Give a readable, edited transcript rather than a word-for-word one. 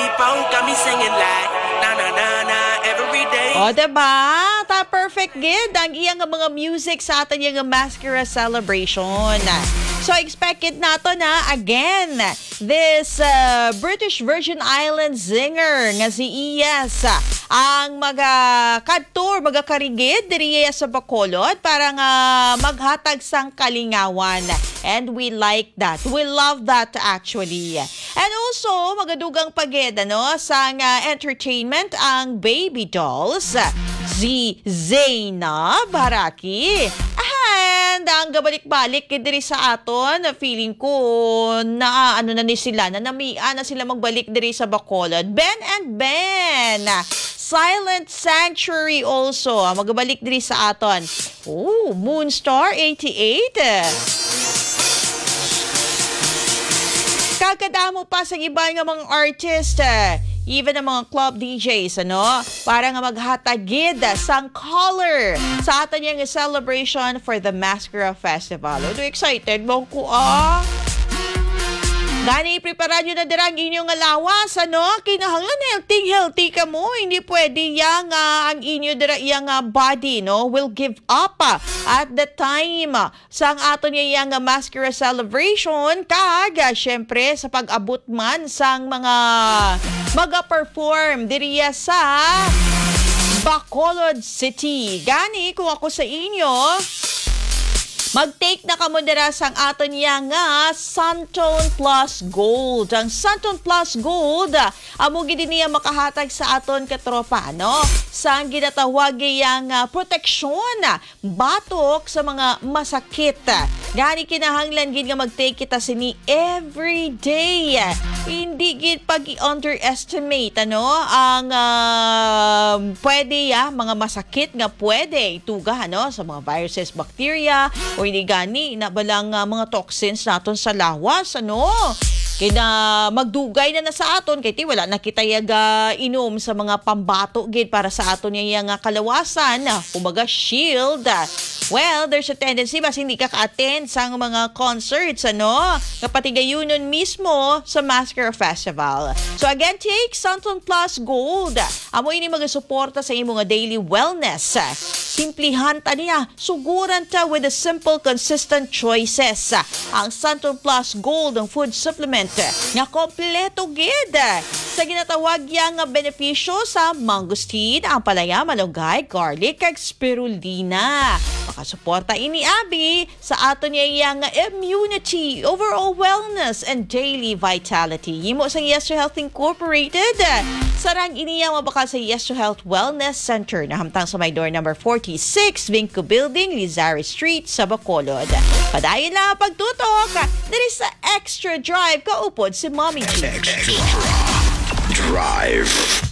phone got me singing like na na na na every day. O, diba? Ta perfect gid ang iyang mga music sa atin yung Mascara celebration. So, expect it nato na again. This British Virgin Islands singer nga si Iyas ang magakatur, magakarigid diri sa Bacolod para nga maghatag sang kalingawan. And we like that. We love that actually. And also, magadugang pagid sang entertainment ang baby dolls si Zainab Haraki. And ang gabalik-balik diri sa aton, feeling ko na ano na ni sila, na namian na sila magbalik diri sa Bacolod. Ben and Ben. Silent Sanctuary also. Magbalik diri sa aton. Oh, Moonstar 88. Kakadamo pa sa iba nga mga artist. Even ang mga club DJs, para nga maghatagid sang color sa atin yung celebration for the Mascara Festival. Excited mo ko, Gani, prepara nyo na dirang inyong lawas, Kinahanglan healthy ka mo. Hindi pwede yang ang inyo yang body, will give up at the time sang aton yang Mascara celebration. Kag, syempre, sa pag-abot man sang mga maga-perform diriya sa Bacolod City. Gani, kung ako sa inyo, mag-take na kamo dira sang aton nga Santone Plus Gold. Ang Santone Plus Gold, amo gid niya makahatag sa aton katropa, sang ginatawag yang proteksyon batok sa mga masakit. Gani kinahanglan gid nga mag-take kita sini every day. Hindi gid pag-underestimate ang pwede mga masakit nga pwede ituga sa mga viruses, bacteria, o hindi gani inabalang mga toxins naton sa lawas, Kaya na magdugay na sa aton, kaya wala na kita yaga inom sa mga pambato gid para sa aton yung kalawasan, umaga shield. Well, there's a tendency mas hindi ka ka-attend sa mga concerts, kapati gayunon mismo sa Mascara Festival. So again, take Santone Plus Gold. Amo ini magasuporta sa imong daily wellness. Simplihan ta niya, suguran ta with the simple, consistent choices. Ang Santone Plus Gold, ang food supplement nga kompleto gid sa ginatawag yang benepisyo sa mangosteen, ampalaya, malunggay, garlic, kag spirulina. Makasuporta ini abi sa aton yang immunity, overall wellness, and daily vitality. Yimo sa Yes to Health Incorporated. Sarang iniya mabakal sa Yes to Health Wellness Center na hamtang sa may door number 46, Vinco Building, Lizares Street, sa Bacolod. Padayon lang ang pagtutok. There is sa Extra Drive, kaupod si Mommy G. Extra Drive.